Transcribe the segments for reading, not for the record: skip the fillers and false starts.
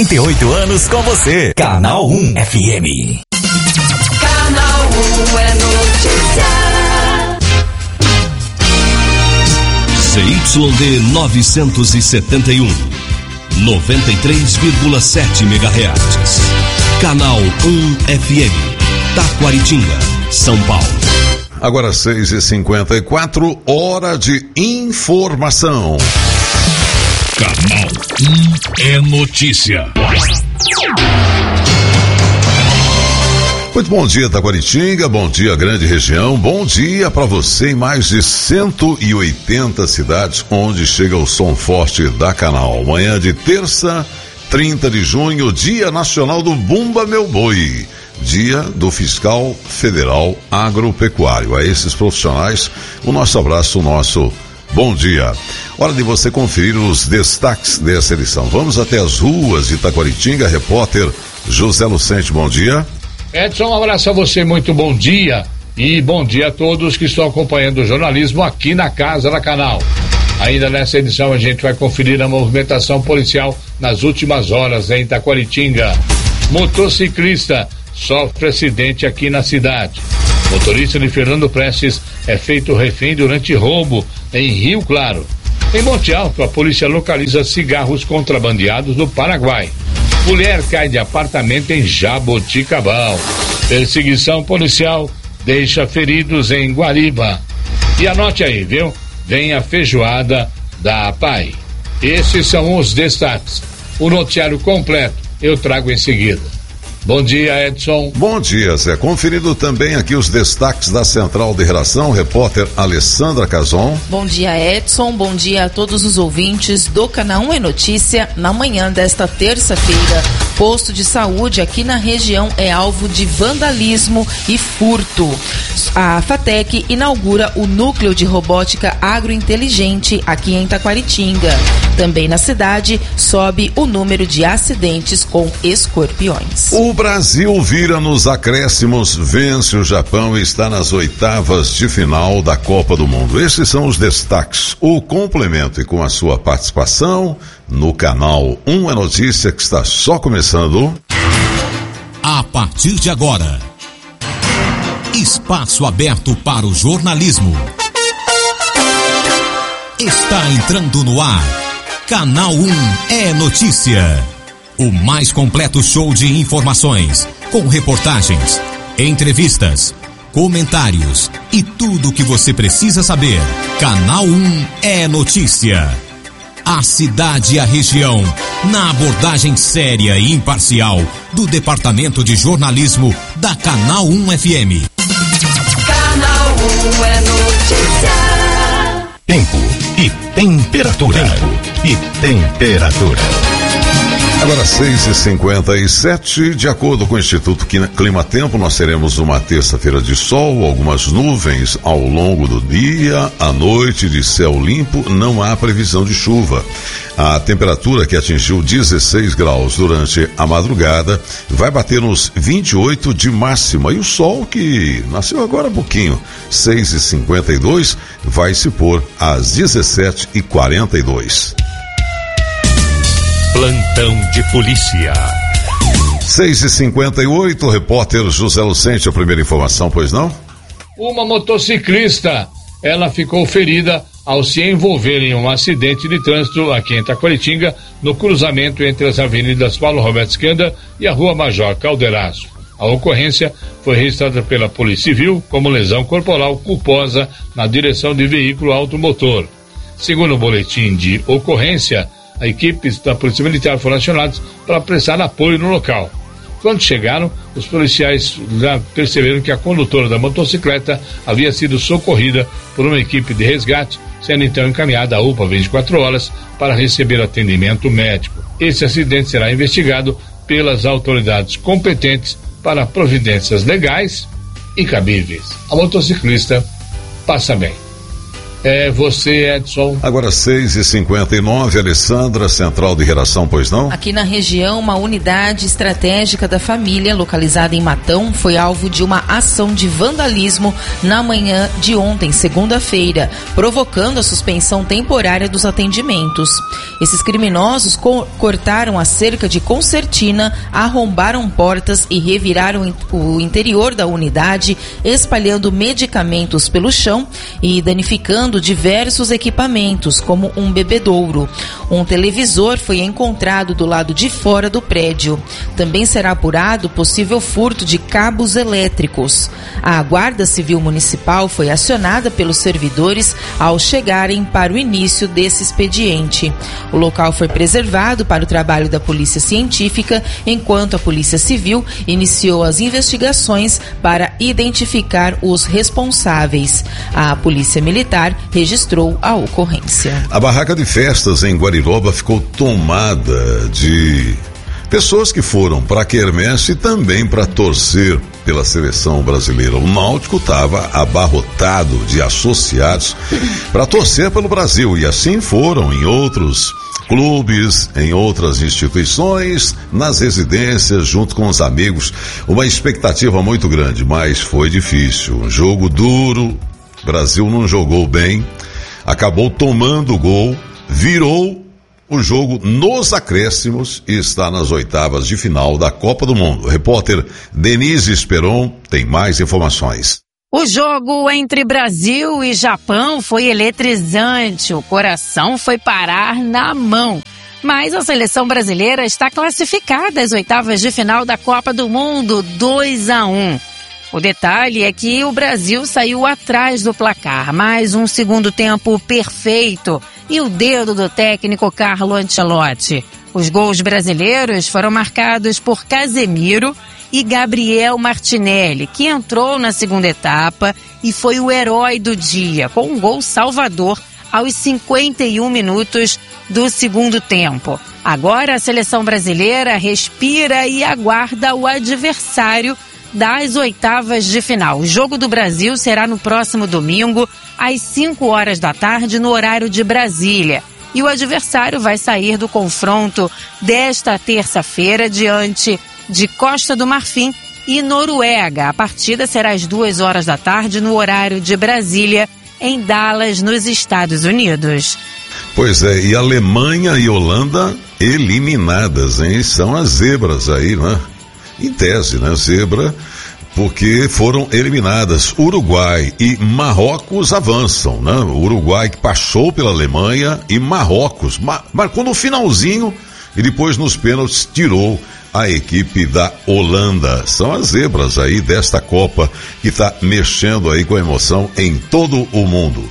48 anos com você. Canal 1 FM. Canal 1 é notícia. CYD 971, 93,7 MHz. Canal 1 FM, Taquaritinga, São Paulo. Agora 6h54, hora de informação. Canal 1 é notícia. Muito bom dia, Taquaritinga, bom dia, grande região, bom dia para você em mais de 180 cidades onde chega o som forte da Canal. Manhã de terça, 30 de junho, Dia Nacional do Bumba Meu Boi. Dia do Fiscal Federal Agropecuário. A esses profissionais, o nosso abraço, o nosso bom dia. Hora de você conferir os destaques dessa edição. Vamos até as ruas de Taquaritinga, repórter José Lucente, bom dia. Edson, um abraço a você, muito bom dia. E bom dia a todos que estão acompanhando o jornalismo aqui na Casa da Canal. Ainda nessa edição a gente vai conferir a movimentação policial nas últimas horas em Taquaritinga. Motociclista sofre acidente aqui na cidade. Motorista de Fernando Prestes é feito refém durante roubo em Rio Claro. Em Monte Alto, a polícia localiza cigarros contrabandeados no Paraguai. Mulher cai de apartamento em Jaboticabal. Perseguição policial deixa feridos em Guariba. E anote aí, viu? Vem a feijoada da PAI. Esses são os destaques. O noticiário completo eu trago em seguida. Bom dia, Edson. Bom dia, Zé. Conferindo também aqui os destaques da Central de Redação, repórter Alessandra Cazon. Bom dia, Edson. Bom dia a todos os ouvintes do Canal 1 é Notícia. Na manhã desta terça-feira, posto de saúde aqui na região é alvo de vandalismo e furto. A FATEC inaugura o núcleo de robótica agrointeligente aqui em Taquaritinga. Também na cidade, sobe o número de acidentes com escorpiões. O Brasil vira nos acréscimos, vence o Japão e está nas oitavas de final da Copa do Mundo. Esses são os destaques. O complemento e com a sua participação no Canal 1 é Notícia, que está só começando. A partir de agora, espaço aberto para o jornalismo. Está entrando no ar. Canal 1 é Notícia. O mais completo show de informações, com reportagens, entrevistas, comentários e tudo o que você precisa saber. Canal 1 é Notícia. A cidade e a região, na abordagem séria e imparcial do Departamento de Jornalismo da Canal 1 FM. Canal 1 é notícia. Tempo e temperatura. Agora 6h57, de acordo com o Instituto Clima Tempo, nós teremos uma terça-feira de sol, algumas nuvens ao longo do dia, à noite de céu limpo, não há previsão de chuva. A temperatura, que atingiu 16 graus durante a madrugada, vai bater nos 28 de máxima, e o sol, que nasceu agora há pouquinho, 6h52, vai se pôr às 17h42. Plantão de polícia. 6h58, repórter José Lucente, a primeira informação, pois não? Uma motociclista, ela ficou ferida ao se envolver em um acidente de trânsito aqui em Taquaritinga, no cruzamento entre as avenidas Paulo Roberto Scanda e a Rua Major Caldeiraço. A ocorrência foi registrada pela Polícia Civil como lesão corporal culposa na direção de veículo automotor. Segundo o boletim de ocorrência, a equipe da Polícia Militar foram acionadas para prestar apoio no local. Quando chegaram, os policiais já perceberam que a condutora da motocicleta havia sido socorrida por uma equipe de resgate, sendo então encaminhada à UPA 24 horas para receber atendimento médico. Esse acidente será investigado pelas autoridades competentes para providências legais e cabíveis. A motociclista passa bem. É você, Edson. Agora 6h59, Alessandra, central de redação, pois não? Aqui na região, uma unidade estratégica da família, localizada em Matão, foi alvo de uma ação de vandalismo na manhã de ontem, segunda-feira, provocando a suspensão temporária dos atendimentos. Esses criminosos cortaram a cerca de concertina, arrombaram portas e reviraram o interior da unidade, espalhando medicamentos pelo chão e danificando diversos equipamentos, como um bebedouro. Um televisor foi encontrado do lado de fora do prédio. Também será apurado possível furto de cabos elétricos. A Guarda Civil Municipal foi acionada pelos servidores ao chegarem para o início desse expediente. O local foi preservado para o trabalho da Polícia Científica, enquanto a Polícia Civil iniciou as investigações para identificar os responsáveis. A Polícia Militar registrou a ocorrência. A barraca de festas em Guariroba ficou tomada de pessoas que foram para a quermesse e também para torcer pela seleção brasileira. O Náutico estava abarrotado de associados para torcer pelo Brasil, e assim foram em outros clubes, em outras instituições, nas residências, junto com os amigos. Uma expectativa muito grande, mas foi difícil. Um jogo duro. O Brasil não jogou bem, acabou tomando o gol, virou o jogo nos acréscimos e está nas oitavas de final da Copa do Mundo. O repórter Denise Esperon tem mais informações. O jogo entre Brasil e Japão foi eletrizante, o coração foi parar na mão. Mas a seleção brasileira está classificada às oitavas de final da Copa do Mundo, 2-1. O detalhe é que o Brasil saiu atrás do placar, mais um segundo tempo perfeito e o dedo do técnico Carlo Ancelotti. Os gols brasileiros foram marcados por Casemiro e Gabriel Martinelli, que entrou na segunda etapa e foi o herói do dia, com um gol salvador aos 51 minutos do segundo tempo. Agora a seleção brasileira respira e aguarda o adversário das oitavas de final. O jogo do Brasil será no próximo domingo, às 5 horas da tarde, no horário de Brasília. E o adversário vai sair do confronto desta terça-feira diante de Costa do Marfim e Noruega. A partida será às 2 horas da tarde, no horário de Brasília, em Dallas, nos Estados Unidos. Pois é, e Alemanha e Holanda eliminadas, hein? São as zebras aí, não é? Em tese, né? Zebra, porque foram eliminadas. Uruguai e Marrocos avançam, né? O Uruguai que passou pela Alemanha e Marrocos marcou no finalzinho e depois nos pênaltis tirou a equipe da Holanda. São as zebras aí desta Copa que está mexendo aí com a emoção em todo o mundo.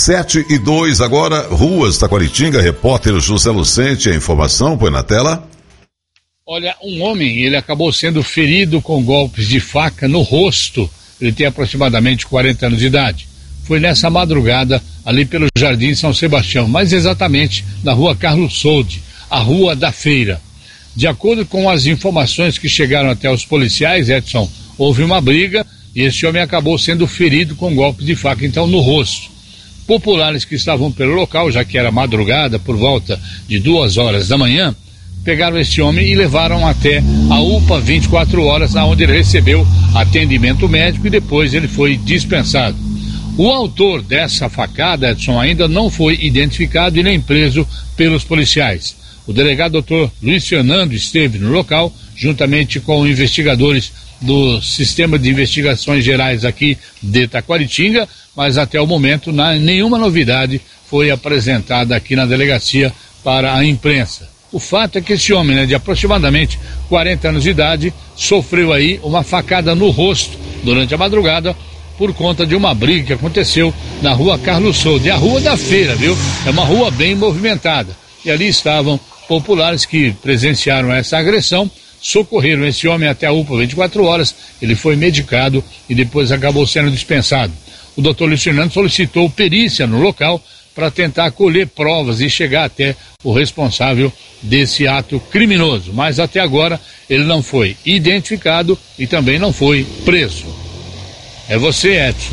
7:02 agora, Ruas Taquaritinga, repórter José Lucente, a informação, põe na tela. Olha, um homem, ele acabou sendo ferido com golpes de faca no rosto. Ele tem aproximadamente 40 anos de idade. Foi nessa madrugada, ali pelo Jardim São Sebastião, mais exatamente na rua Carlos Soldi, a rua da feira. De acordo com as informações que chegaram até os policiais, Edson, houve uma briga e esse homem acabou sendo ferido com golpes de faca, então, no rosto. Populares que estavam pelo local, já que era madrugada, por volta de 2 horas da manhã, pegaram esse homem e levaram até a UPA 24 horas, onde ele recebeu atendimento médico e depois ele foi dispensado. O autor dessa facada, Edson, ainda não foi identificado e nem preso pelos policiais. O delegado Dr. Luiz Fernando esteve no local, juntamente com investigadores do Sistema de Investigações Gerais aqui de Taquaritinga, mas até o momento nenhuma novidade foi apresentada aqui na delegacia para a imprensa. O fato é que esse homem, de aproximadamente 40 anos de idade, sofreu aí uma facada no rosto durante a madrugada por conta de uma briga que aconteceu na rua Carlos Soldi, a rua da feira, viu? É uma rua bem movimentada. E ali estavam populares que presenciaram essa agressão, socorreram esse homem até a UPA 24 horas, ele foi medicado e depois acabou sendo dispensado. O doutor Luiz Fernando solicitou perícia no local para tentar colher provas e chegar até o responsável desse ato criminoso. Mas até agora ele não foi identificado e também não foi preso. É você, Edson.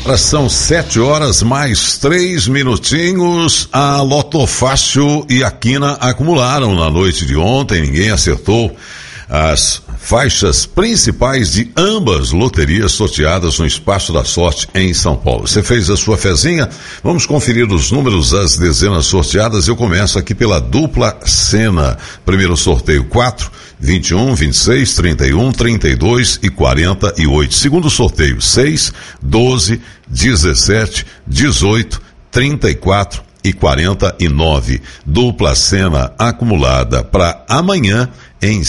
São 7h mais 3 minutinhos. A Loto Fácil e a Quina acumularam na noite de ontem. Ninguém acertou as faixas principais de ambas loterias sorteadas no Espaço da Sorte em São Paulo. Você fez a sua fezinha? Vamos conferir os números das dezenas sorteadas. Eu começo aqui pela dupla Sena. Primeiro sorteio 4, 21, 26, 31, 32 e 48. Segundo sorteio 6, 12, 17, 18, 34 e 49. Dupla Sena acumulada para amanhã em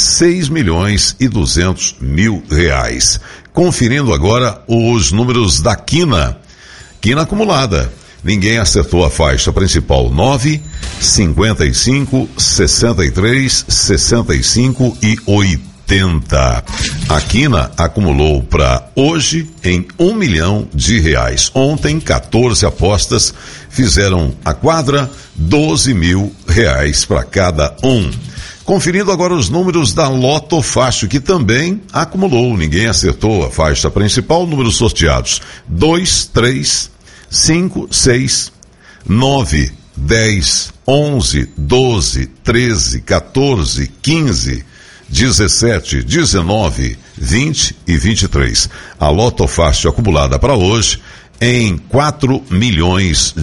6.200.000 reais. Conferindo agora os números da Quina. Quina acumulada. Ninguém acertou a faixa principal 9, 55, 63, 65 e 80. A Quina acumulou para hoje em R$1 milhão. Ontem, 14 apostas fizeram a quadra, R$12 mil para cada um. Conferindo agora os números da Loto Fácil, que também acumulou. Ninguém acertou a faixa principal. Números sorteados 2, 3, 5, 6, 9, 10, 11, 12, 13, 14, 15, 17, 19, 20 e 23. A Loto Fácil acumulada para hoje em R$4 milhões.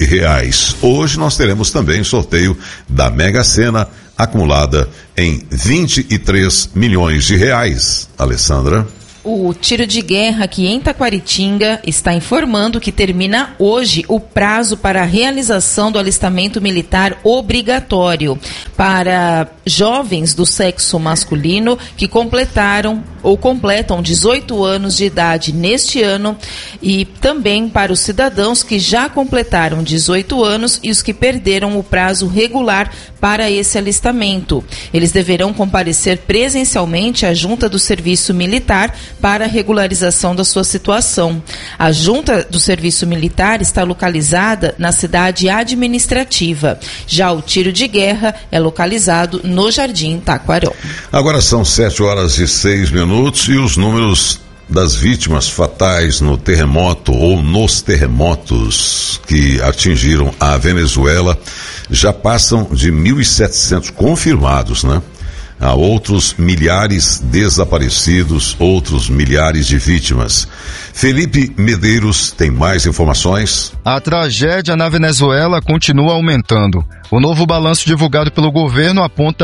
Hoje nós teremos também sorteio da Mega Sena, acumulada em R$23 milhões. Alessandra. O Tiro de Guerra aqui em Taquaritinga está informando que termina hoje o prazo para a realização do alistamento militar obrigatório para jovens do sexo masculino que completaram ou completam 18 anos de idade neste ano, e também para os cidadãos que já completaram 18 anos e os que perderam o prazo regular para esse alistamento. Eles deverão comparecer presencialmente à Junta do Serviço Militar para a regularização da sua situação. A Junta do Serviço Militar está localizada na cidade administrativa. Já o Tiro de Guerra é localizado no Jardim Taquarão. Agora são 7h06 e os números das vítimas fatais no terremoto ou nos terremotos que atingiram a Venezuela já passam de 1.700 confirmados, né? Há outros milhares desaparecidos, outros milhares de vítimas. Felipe Medeiros tem mais informações. A tragédia na Venezuela continua aumentando. O novo balanço divulgado pelo governo aponta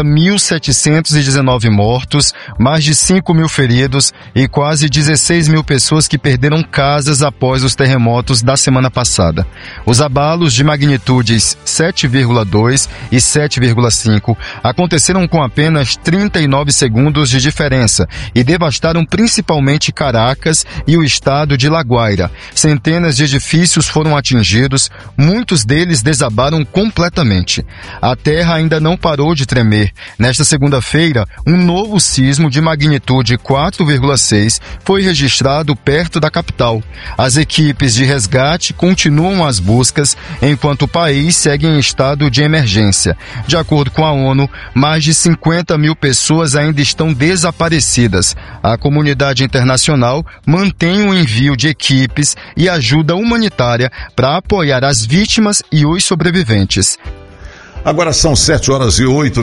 1.719 mortos, mais de 5 mil feridos e quase 16 mil pessoas que perderam casas após os terremotos da semana passada. Os abalos de magnitudes 7,2 e 7,5 aconteceram com apenas 39 segundos de diferença e devastaram principalmente Caracas e o estado de La Guaira. Centenas de edifícios foram atingidos, muitos deles desabaram completamente. A terra ainda não parou de tremer. Nesta segunda-feira, um novo sismo de magnitude 4,6 foi registrado perto da capital. As equipes de resgate continuam as buscas enquanto o país segue em estado de emergência. De acordo com a ONU, mais de 50 mil pessoas ainda estão desaparecidas. A comunidade internacional mantém o envio de equipes e ajuda humanitária para apoiar as vítimas e os sobreviventes. Agora são 7h08,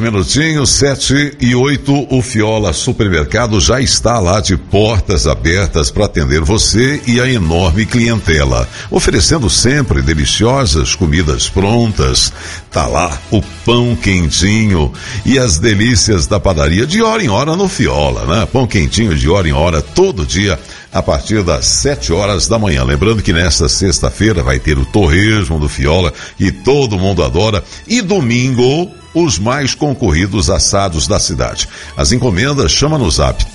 7h08, o Fiola Supermercado já está lá de portas abertas para atender você e a enorme clientela, oferecendo sempre deliciosas comidas prontas. Tá lá o pão quentinho e as delícias da padaria de hora em hora no Fiola, né? Pão quentinho de hora em hora todo dia, a partir das 7h da manhã. Lembrando que nesta sexta-feira vai ter o torresmo do Fiola, que todo mundo adora, e domingo, os mais concorridos assados da cidade. As encomendas, chama no zap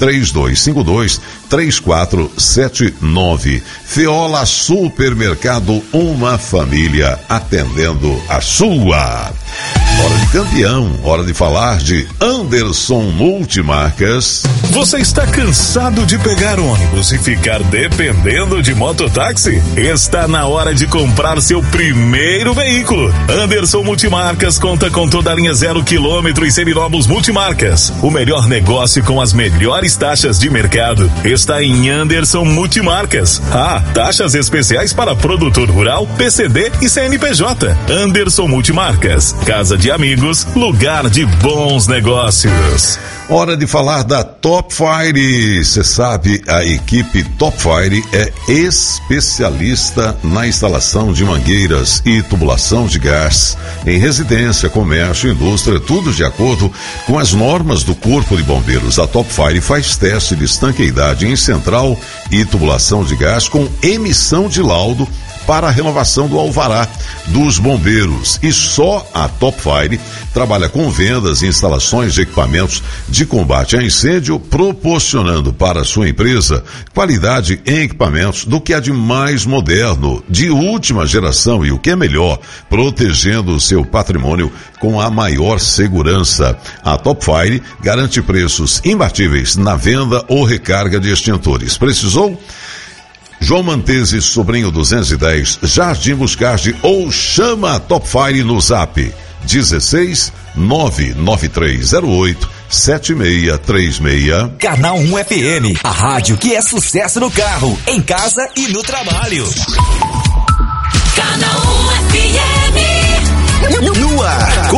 3252-3479. Fiola Supermercado, uma família atendendo a sua. Hora de campeão, hora de falar de Anderson Multimarcas. Você está cansado de pegar ônibus e ficar dependendo de mototáxi? Está na hora de comprar seu primeiro veículo. Anderson Multimarcas conta com toda a linha 0 km e seminovos multimarcas. O melhor negócio com as melhores taxas de mercado está em Anderson Multimarcas. Taxas especiais para produtor rural, PCD e CNPJ. Anderson Multimarcas, casa de amigos, lugar de bons negócios. Hora de falar da Top Fire. Você sabe, a equipe Top Fire é especialista na instalação de mangueiras e tubulação de gás em residência, comércio, indústria, tudo de acordo com as normas do Corpo de Bombeiros. A Top Fire faz teste de estanqueidade em central e tubulação de gás com emissão de laudo para a renovação do alvará dos bombeiros. E só a Top Fire trabalha com vendas e instalações de equipamentos de combate a incêndio, proporcionando para a sua empresa qualidade em equipamentos do que há de mais moderno, de última geração e, o que é melhor, protegendo o seu patrimônio com a maior segurança. A Top Fire garante preços imbatíveis na venda ou recarga de extintores. Precisou? João Mantese, Sobrinho 210, Jardim Buscardi, ou chama a Top Fire no Zap 16 99308 7636. Canal 1 FM, a rádio que é sucesso no carro, em casa e no trabalho. Canal 1 FM. No ar, com